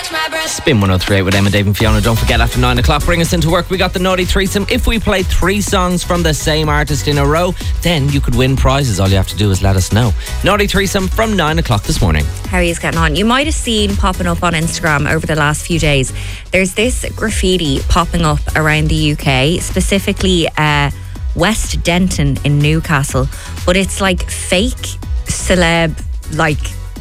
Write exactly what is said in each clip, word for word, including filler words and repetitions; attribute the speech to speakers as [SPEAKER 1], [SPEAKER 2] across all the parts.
[SPEAKER 1] Spin one oh three eight with Emma, Dave and Fiona. Don't forget, after nine o'clock, bring us into work. We got the Naughty Threesome. If we play three songs from the same artist in a row, then you could win prizes. All you have to do is let us know. Naughty Threesome from nine o'clock this morning.
[SPEAKER 2] How are you getting on? You might have seen popping up on Instagram over the last few days. There's this graffiti popping up around the U K, specifically uh, West Denton in Newcastle. But it's like fake celeb, like...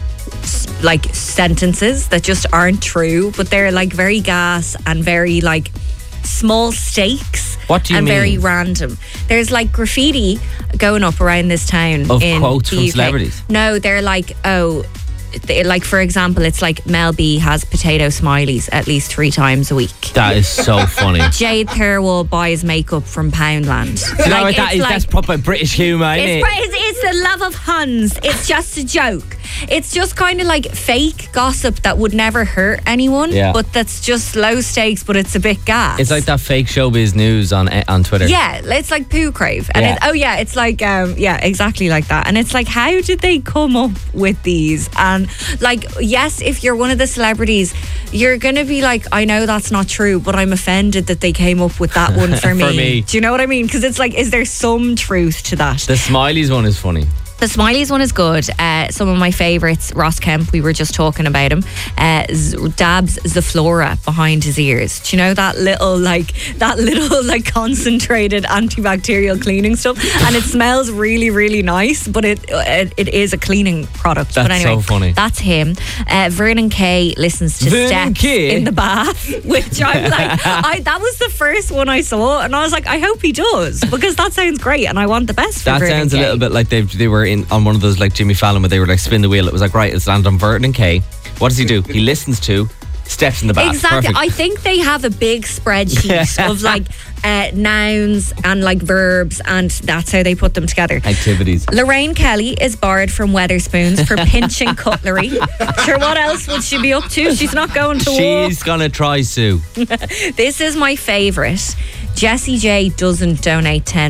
[SPEAKER 2] like sentences that just aren't true, but they're like very gas and very like small stakes.
[SPEAKER 1] What do you
[SPEAKER 2] and
[SPEAKER 1] mean?
[SPEAKER 2] Very random. There's like graffiti going up around this town
[SPEAKER 1] of
[SPEAKER 2] in
[SPEAKER 1] quotes
[SPEAKER 2] the
[SPEAKER 1] from
[SPEAKER 2] U K.
[SPEAKER 1] celebrities.
[SPEAKER 2] No, they're like, oh, they, like for example, it's like Mel B has potato smileys at least three times a week.
[SPEAKER 1] That is so funny.
[SPEAKER 2] Jade Thirlwall buys makeup from Poundland.
[SPEAKER 1] You know,
[SPEAKER 2] Like,
[SPEAKER 1] that
[SPEAKER 2] it's
[SPEAKER 1] is,
[SPEAKER 2] like-
[SPEAKER 1] that's proper British humour, isn't
[SPEAKER 2] It's,
[SPEAKER 1] it?
[SPEAKER 2] pri- it's, it's the love of Huns. It's just a joke. It's just kind of like fake gossip that would never hurt anyone,
[SPEAKER 1] Yeah.
[SPEAKER 2] but that's just low stakes, but it's a bit gas.
[SPEAKER 1] It's like that fake showbiz news on on Twitter.
[SPEAKER 2] Yeah, it's like poo crave. And
[SPEAKER 1] Yeah.
[SPEAKER 2] it's, oh yeah, it's like, um, yeah, exactly like that. And it's like, how did they come up with these? And like, yes, if you're one of the celebrities, you're going to be like, I know that's not true, but I'm offended that they came up with that one for me.
[SPEAKER 1] For me.
[SPEAKER 2] Do you know what I mean? Because it's like, is there some truth to that?
[SPEAKER 1] The Smileys one is funny.
[SPEAKER 2] The Smileys one is good. Uh, some of my favourites, Ross Kemp, we were just talking about him. Uh, Z- dabs Zaflora behind his ears. Do you know that little, like, that little, like, concentrated antibacterial cleaning stuff? And it smells really, really nice, but it it, it is a cleaning product.
[SPEAKER 1] That's
[SPEAKER 2] but anyway,
[SPEAKER 1] so funny.
[SPEAKER 2] That's him. Uh, Vernon Kay listens to
[SPEAKER 1] Vernon
[SPEAKER 2] Steps
[SPEAKER 1] Kay?
[SPEAKER 2] in the bath, which I'm like, I, that was the first one I saw, and I was like, I hope he does, because that sounds great, and I want the best for
[SPEAKER 1] That
[SPEAKER 2] Vernon
[SPEAKER 1] sounds a
[SPEAKER 2] Kay.
[SPEAKER 1] little bit like they they were in on one of those like Jimmy Fallon where they were like spin the wheel. It was like, right, it's landed on Vernon Kay. What does he do? He listens to Steps in the Bath.
[SPEAKER 2] Exactly.
[SPEAKER 1] Perfect.
[SPEAKER 2] I think they have a big spreadsheet of like uh, nouns and like verbs, and that's how they put them together.
[SPEAKER 1] Activities.
[SPEAKER 2] Lorraine Kelly is barred from Weatherspoons for pinching cutlery. Sure, what else would she be up to? She's not going to war.
[SPEAKER 1] She's gonna try Sue.
[SPEAKER 2] This is my favourite. Jessie J doesn't donate ten